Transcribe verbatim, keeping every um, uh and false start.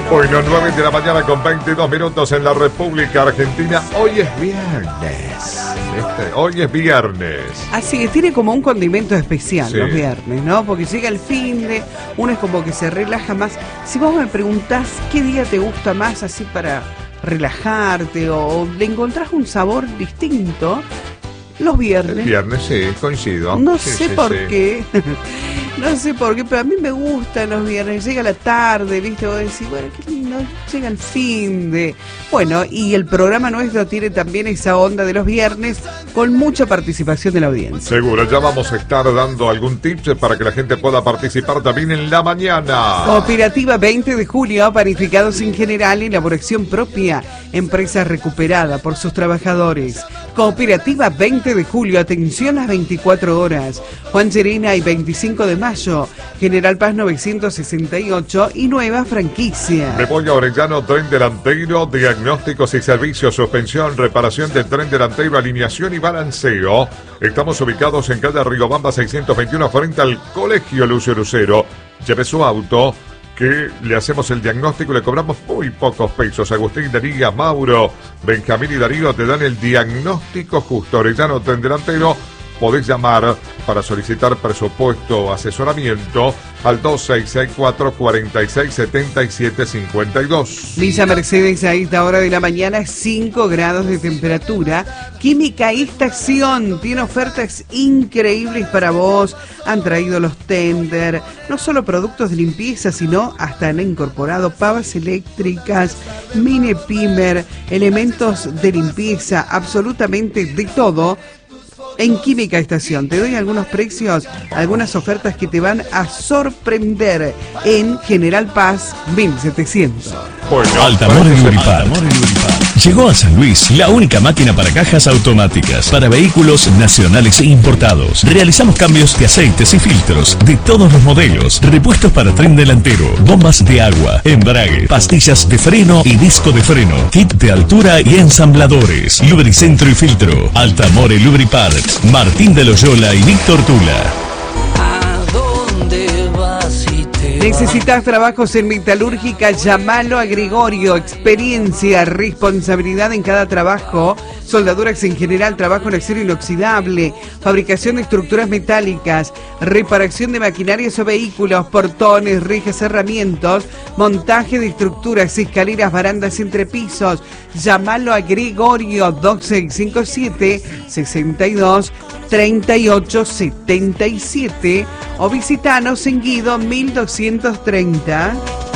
Bueno, nueve de la mañana con veintidós minutos en la República Argentina. Hoy es viernes. Este, hoy es viernes. Así que tiene como un condimento especial, sí, los viernes, ¿no? Porque llega el fin de, uno es como que se relaja más. Si vos me preguntás qué día te gusta más así para relajarte o le encontrás un sabor distinto, los viernes. El viernes, sí, coincido. No sí, sé sí, por sí. qué. No sé por qué, pero a mí me gustan los viernes. Llega la tarde, ¿viste? Vos decís, bueno, qué lindo, llega el fin de... Bueno, y el programa nuestro tiene también esa onda de los viernes con mucha participación de la audiencia. Seguro, ya vamos a estar dando algún tips para que la gente pueda participar también en la mañana. Cooperativa veinte de julio, panificados en general, elaboración propia, empresa recuperada por sus trabajadores. Cooperativa veinte de julio, atención a veinticuatro horas. Juan Serena y veinticinco de mayo, General Paz novecientos sesenta y ocho y nueva franquicia. Me voy a Orellano, tren delantero, diagnósticos y servicios, suspensión, reparación del tren delantero, alineación y balanceo. Estamos ubicados en calle Riobamba seiscientos veintiuno frente al Colegio Lucio Lucero. Lleve su auto, que le hacemos el diagnóstico y le cobramos muy pocos pesos. Agustín, Darío, Mauro, Benjamín y Darío te dan el diagnóstico justo. Orellano, tren delantero. Podés llamar para solicitar presupuesto o asesoramiento al dos seis seis cuatro, cuatro seis, siete siete cinco dos. Villa Mercedes, a esta hora de la mañana, cinco grados de temperatura. Química Estación tiene ofertas increíbles para vos. Han traído los tender, no solo productos de limpieza, sino hasta han incorporado pavas eléctricas, mini pimer, elementos de limpieza, absolutamente de todo. En Química Estación te doy algunos precios, algunas ofertas que te van a sorprender en General Paz mil setecientos. Bueno, Altamore Lubripar. Llegó a San Luis la única máquina para cajas automáticas para vehículos nacionales e importados. Realizamos cambios de aceites y filtros de todos los modelos, repuestos para tren delantero, bombas de agua, embrague, pastillas de freno y disco de freno, kit de altura y ensambladores, lubricentro y filtro. Altamore Lubripar, Martín de Loyola y Víctor Tula. ¿Necesitas trabajos en metalúrgica? Llámalo a Gregorio. Experiencia, responsabilidad en cada trabajo. Soldaduras en general, trabajo en acero inoxidable, fabricación de estructuras metálicas, reparación de maquinarias o vehículos, portones, rejas, herramientas, montaje de estructuras, escaleras, barandas, entrepisos. Llámalo a Gregorio dos seis cinco siete, seis dos, tres ocho siete siete o visitanos en Guido mil doscientos treinta.